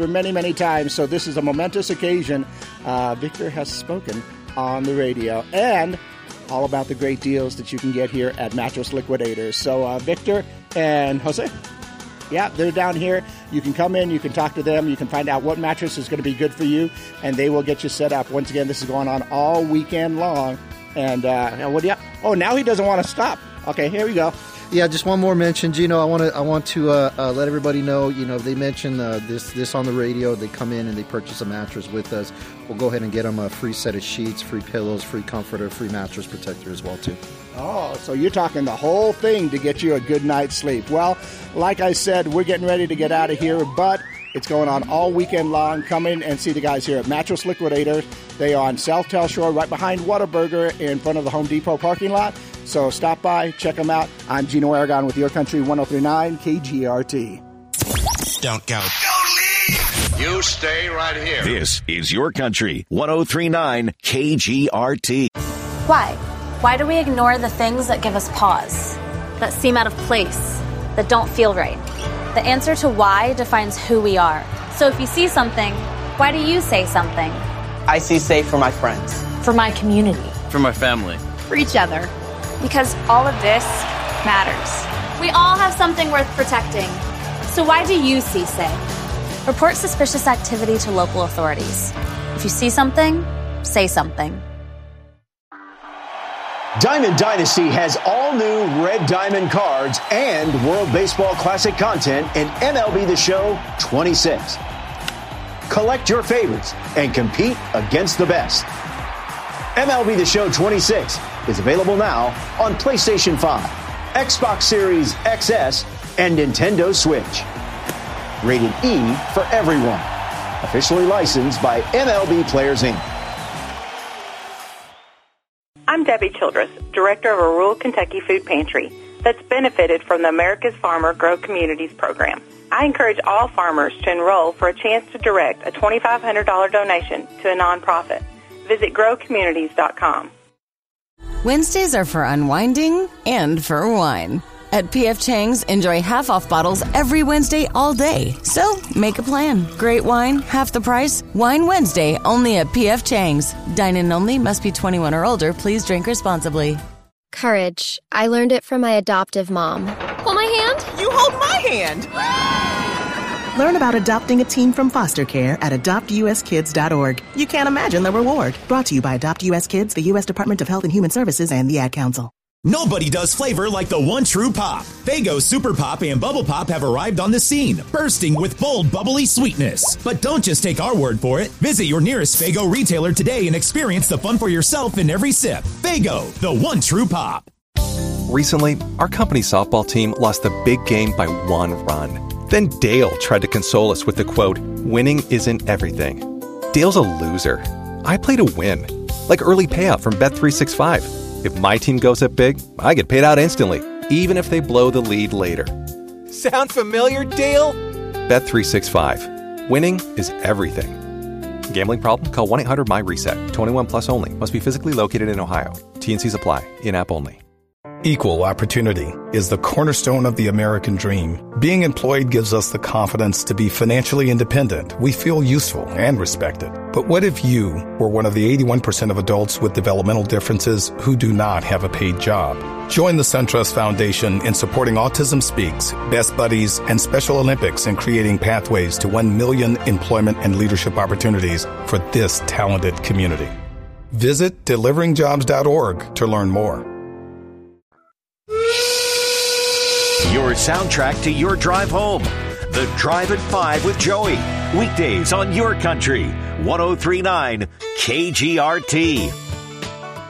for many, many times. So this is a momentous occasion. Victor has spoken on the radio and all about the great deals that you can get here at Mattress Liquidators. So Victor and Jose, yeah, they're down here. You can come in, you can talk to them, you can find out what mattress is going to be good for you, and they will get you set up. Once again, this is going on all weekend long. And what do you? Oh, now he doesn't want to stop. Okay, here we go. Yeah, just one more mention, Gino. I want to let everybody know. They mention this on the radio. They come in and they purchase a mattress with us. We'll go ahead and get them a free set of sheets, free pillows, free comforter, free mattress protector as well too. Oh, so you're talking the whole thing to get you a good night's sleep. Well, like I said, we're getting ready to get out of here, but it's going on all weekend long. Come in and see the guys here at Mattress Liquidators. They are on South Tell Shore, right behind Whataburger, in front of the Home Depot parking lot. So stop by, check them out. I'm Gino Aragon with Your Country 103.9 KGRT. Don't go. Don't leave. You stay right here. This is Your Country 103.9 KGRT. Why? Why do we ignore the things that give us pause, that seem out of place, that don't feel right? The answer to why defines who we are. So if you see something, why do you say something? I see safe for my friends. For my community. For my family. For each other. Because all of this matters. We all have something worth protecting. So why do you see safe? Report suspicious activity to local authorities. If you see something, say something. Diamond Dynasty has all new Red Diamond cards and World Baseball Classic content in MLB The Show 26. Collect your favorites and compete against the best. MLB The Show 26 is available now on PlayStation 5, Xbox Series XS, and Nintendo Switch. Rated E for everyone. Officially licensed by MLB Players Inc. I'm Debbie Childress, director of a rural Kentucky food pantry that's benefited from the America's Farmer Grow Communities program. I encourage all farmers to enroll for a chance to direct a $2,500 donation to a nonprofit. Visit growcommunities.com. Wednesdays are for unwinding and for wine. At P.F. Chang's, enjoy half-off bottles every Wednesday all day. So, make a plan. Great wine, half the price. Wine Wednesday, only at P.F. Chang's. Dine-in only, must be 21 or older. Please drink responsibly. Courage. I learned it from my adoptive mom. Hold my hand. You hold my hand. Learn about adopting a teen from foster care at adoptuskids.org. You can't imagine the reward. Brought to you by Adopt U.S. Kids, the U.S. Department of Health and Human Services, and the Ad Council. Nobody does flavor like the one true pop. Faygo Super Pop and Bubble Pop have arrived on the scene, bursting with bold, bubbly sweetness. But don't just take our word for it. Visit your nearest Faygo retailer today and experience the fun for yourself in every sip. Faygo, the one true pop. Recently, our company softball team lost the big game by 1 run. Then Dale tried to console us with the quote, "Winning isn't everything." Dale's a loser. I play to win, like early payout from Bet365. If my team goes up big, I get paid out instantly, even if they blow the lead later. Sound familiar, Dale? Bet365. Winning is everything. Gambling problem? Call 1-800-MY-RESET. 21 plus only. Must be physically located in Ohio. T&Cs apply. In-app only. Equal opportunity is the cornerstone of the American dream. Being employed gives us the confidence to be financially independent. We feel useful and respected. But what if you were one of the 81% of adults with developmental differences who do not have a paid job? Join the SunTrust Foundation in supporting Autism Speaks, Best Buddies, and Special Olympics in creating pathways to 1 million employment and leadership opportunities for this talented community. Visit deliveringjobs.org to learn more. Your soundtrack to your drive home. The Drive at 5 with Joey. Weekdays on Your Country 103.9 KGRT.